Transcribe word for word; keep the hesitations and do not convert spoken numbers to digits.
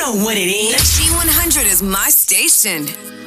know what it is. G one hundred is my station.